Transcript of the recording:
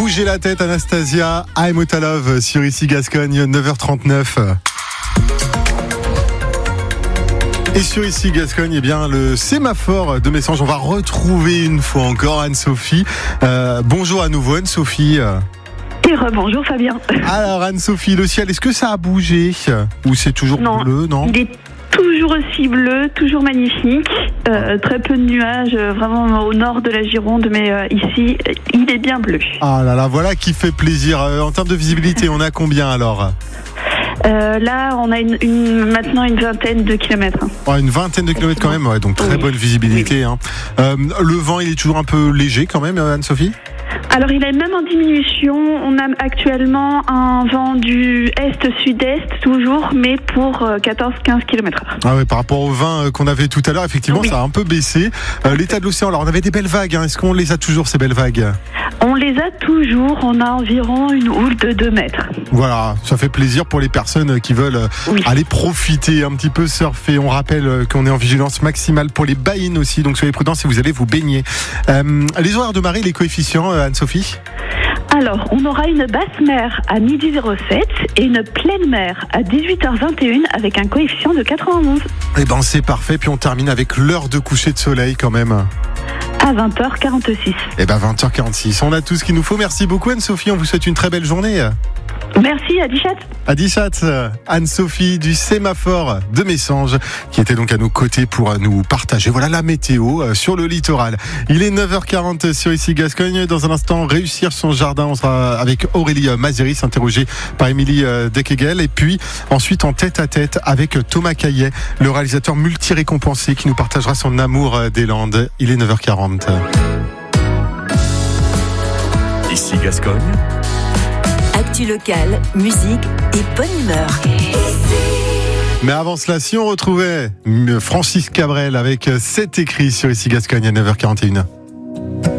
bougez la tête, Anastasia, I'm What I Love sur ici Gascogne, 9h39. Et sur ici Gascogne, eh bien le sémaphore de Messanges, on va retrouver une fois encore Anne-Sophie. Bonjour à nouveau Anne-Sophie. Et rebonjour Fabien. Alors Anne-Sophie, le ciel, est-ce que ça a bougé ou c'est toujours bleu, non ? Il est toujours aussi bleu, toujours magnifique. Très peu de nuages, vraiment au nord de la Gironde, mais ici, il est bien bleu. Ah là là, voilà qui fait plaisir. En termes de visibilité, on a combien alors ? Là, on a maintenant une vingtaine de kilomètres. Oh, une vingtaine de kilomètres quand même, ouais, donc très bonne visibilité. Oui. Hein. Le vent, il est toujours un peu léger quand même, Anne-Sophie ? Alors, il est même en diminution. On a actuellement un vent du est-sud-est, toujours, mais pour 14-15 km/h. Ah ouais, par rapport au vent qu'on avait tout à l'heure, effectivement, oui. Ça a un peu baissé. L'état de l'océan, alors on avait des belles vagues. Hein. Est-ce qu'on les a toujours, ces belles vagues ? On les a toujours. On a environ une houle de 2 mètres. Voilà, ça fait plaisir pour les personnes qui veulent aller profiter, un petit peu surfer. On rappelle qu'on est en vigilance maximale pour les baïnes aussi, donc soyez prudents si vous allez vous baigner. Les horaires de marée, les coefficients, Anne-Sophie ? Alors, on aura une basse mer à 12h07 et une pleine mer à 18h21 avec un coefficient de 91. Eh ben c'est parfait, puis on termine avec l'heure de coucher de soleil quand même. À 20h46. Eh ben 20h46, on a tout ce qu'il nous faut. Merci beaucoup Anne-Sophie, on vous souhaite une très belle journée. Merci, à Dichat. À Dichat, Anne-Sophie du sémaphore de Messanges qui était donc à nos côtés pour nous partager voilà la météo sur le littoral. Il est 9h40 sur ici Gascogne. Dans un instant, réussir son jardin. On sera avec Aurélie Maziris, interrogée par Émilie Dekegel. Et puis ensuite en tête-à-tête avec Thomas Caillet, le réalisateur multi-récompensé qui nous partagera son amour des Landes. Il est 9h40. Ici Gascogne. Actu local, musique et bonne humeur. Mais avant cela, si on retrouvait Francis Cabrel avec cet écrit sur ici Gascogne à 9h41.